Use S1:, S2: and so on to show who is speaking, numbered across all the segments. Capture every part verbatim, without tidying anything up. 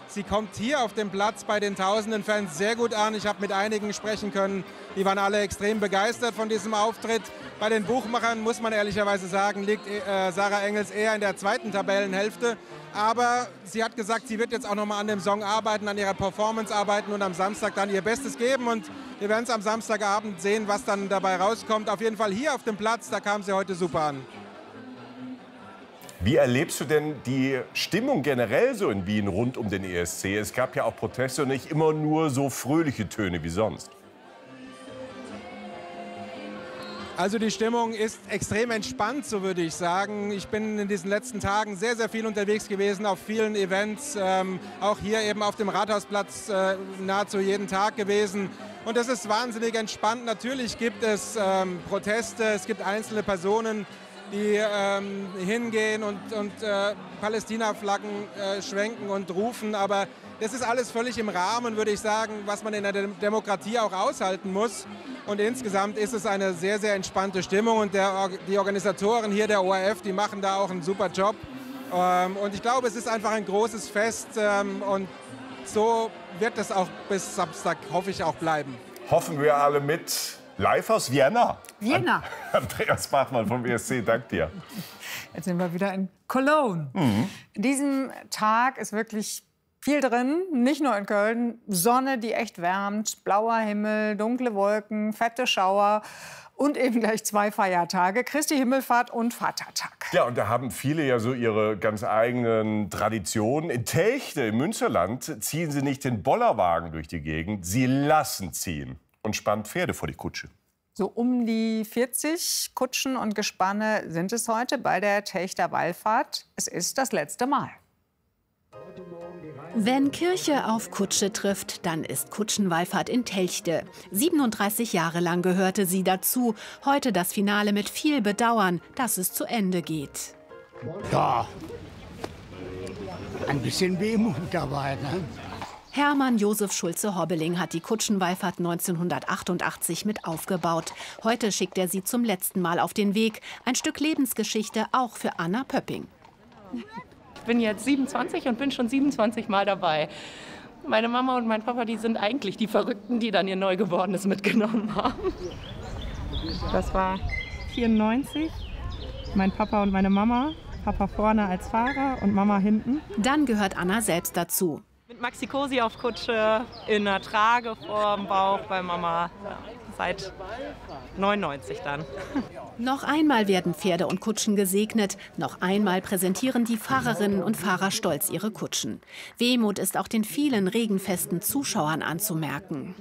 S1: Sie kommt hier auf dem Platz bei den tausenden Fans sehr gut an. Ich habe mit einigen sprechen können, die waren alle extrem begeistert von diesem Auftritt. Bei den Buchmachern, muss man ehrlicherweise sagen, liegt äh, Sarah Engels eher in der zweiten Tabellenhälfte. Aber sie hat gesagt, sie wird jetzt auch noch mal an dem Song arbeiten, an ihrer Performance arbeiten und am Samstag dann ihr Bestes geben. Und wir werden es am Samstagabend sehen, was dann dabei rauskommt. Auf jeden Fall hier auf dem Platz, da kam sie heute super an.
S2: Wie erlebst du denn die Stimmung generell so in Wien rund um den E S C? Es gab ja auch Proteste und nicht immer nur so fröhliche Töne wie sonst.
S1: Also die Stimmung ist extrem entspannt, so würde ich sagen. Ich bin in diesen letzten Tagen sehr, sehr viel unterwegs gewesen, auf vielen Events, ähm, auch hier eben auf dem Rathausplatz äh, nahezu jeden Tag gewesen. Und das ist wahnsinnig entspannt. Natürlich gibt es ähm, Proteste, es gibt einzelne Personen, die ähm, hingehen und, und äh, Palästina-Flaggen äh, schwenken und rufen. Aber das ist alles völlig im Rahmen, würde ich sagen, was man in der Demokratie auch aushalten muss. Und insgesamt ist es eine sehr, sehr entspannte Stimmung. Und der, die Organisatoren hier der O R F, die machen da auch einen super Job. Ähm, und ich glaube, es ist einfach ein großes Fest. Ähm, und so wird es auch bis Samstag, hoffe ich, auch bleiben.
S2: Hoffen wir alle mit. Live aus Vienna.
S3: Vienna.
S2: Andreas Bachmann vom E S C, dank dir.
S3: Jetzt sind wir wieder in Cologne. Mhm. In diesem Tag ist wirklich viel drin, nicht nur in Köln. Sonne, die echt wärmt, blauer Himmel, dunkle Wolken, fette Schauer und eben gleich zwei Feiertage, Christi Himmelfahrt und Vatertag.
S2: Ja, und da haben viele ja so ihre ganz eigenen Traditionen. In Telchte im Münsterland ziehen sie nicht den Bollerwagen durch die Gegend, sie lassen ziehen und spannen Pferde vor die Kutsche.
S3: So um die vierzig Kutschen und Gespanne sind es heute bei der Telchter Wallfahrt. Es ist das letzte Mal.
S4: Wenn Kirche auf Kutsche trifft, dann ist Kutschenwallfahrt in Telchte. siebenunddreißig Jahre lang gehörte sie dazu. Heute das Finale mit viel Bedauern, dass es zu Ende geht.
S5: Ja, ein bisschen Wehmut dabei, ne?
S4: Hermann Josef Schulze-Hobbeling hat die Kutschenwallfahrt neunzehnhundertachtundachtzig mit aufgebaut. Heute schickt er sie zum letzten Mal auf den Weg. Ein Stück Lebensgeschichte auch für Anna Pöpping.
S6: Ich bin jetzt siebenundzwanzig und bin schon siebenundzwanzig Mal dabei. Meine Mama und mein Papa, die sind eigentlich die Verrückten, die dann ihr Neugeborenes mitgenommen haben.
S7: Das war vierundneunzig. Mein Papa und meine Mama. Papa vorne als Fahrer und Mama hinten.
S4: Dann gehört Anna selbst dazu.
S6: Mit Maxi Cosi auf Kutsche, in einer Trage vorm Bauch bei Mama, ja, seit neunundneunzig dann.
S4: Noch einmal werden Pferde und Kutschen gesegnet. Noch einmal präsentieren die Fahrerinnen und Fahrer stolz ihre Kutschen. Wehmut ist auch den vielen regenfesten Zuschauern anzumerken.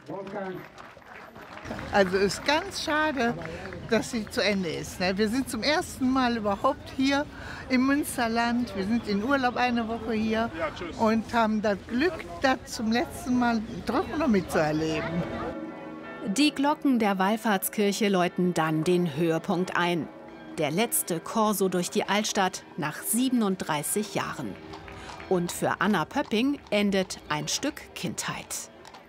S8: Also es ist ganz schade, dass sie zu Ende ist. Wir sind zum ersten Mal überhaupt hier im Münsterland. Wir sind in Urlaub eine Woche hier und haben das Glück, das zum letzten Mal doch noch mitzuerleben.
S4: Die Glocken der Wallfahrtskirche läuten dann den Höhepunkt ein. Der letzte Korso durch die Altstadt nach siebenunddreißig Jahren. Und für Anna Pöpping endet ein Stück Kindheit.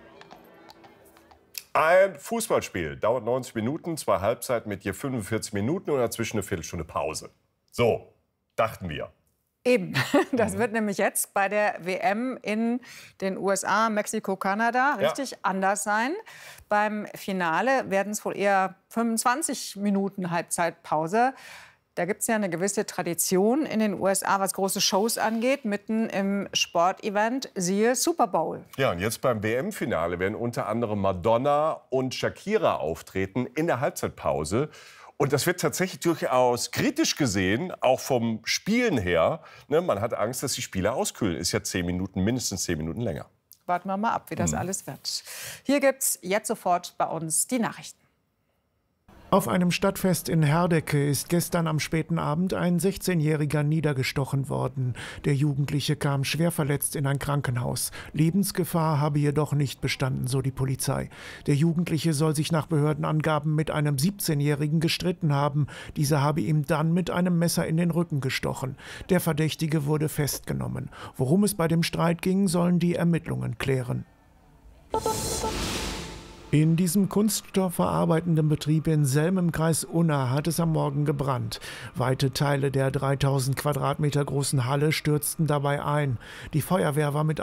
S2: Ein Fußballspiel dauert neunzig Minuten, zwei Halbzeiten mit je fünfundvierzig Minuten und dazwischen eine Viertelstunde Pause. So, dachten wir.
S3: Eben, das wird nämlich jetzt bei der W M in den U S A, Mexiko, Kanada richtig ja. anders sein. Beim Finale werden es wohl eher fünfundzwanzig Minuten Halbzeitpause. Da gibt es ja eine gewisse Tradition in den U S A, was große Shows angeht, mitten im Sportevent, siehe Super Bowl.
S2: Ja, und jetzt beim W M-Finale werden unter anderem Madonna und Shakira auftreten in der Halbzeitpause. Und das wird tatsächlich durchaus kritisch gesehen, auch vom Spielen her. Ne, man hat Angst, dass die Spieler auskühlen. Ist ja zehn Minuten, mindestens zehn Minuten länger.
S3: Warten wir mal ab, wie das mhm. alles wird. Hier gibt's jetzt sofort bei uns die Nachrichten.
S9: Auf einem Stadtfest in Herdecke ist gestern am späten Abend ein sechzehnjähriger niedergestochen worden. Der Jugendliche kam schwer verletzt in ein Krankenhaus. Lebensgefahr habe jedoch nicht bestanden, so die Polizei. Der Jugendliche soll sich nach Behördenangaben mit einem siebzehnjährigen gestritten haben. Dieser habe ihm dann mit einem Messer in den Rücken gestochen. Der Verdächtige wurde festgenommen. Worum es bei dem Streit ging, sollen die Ermittlungen klären. In diesem kunststoffverarbeitenden Betrieb in Selm im Kreis Unna hat es am Morgen gebrannt. Weite Teile der dreitausend Quadratmeter großen Halle stürzten dabei ein. Die Feuerwehr war mit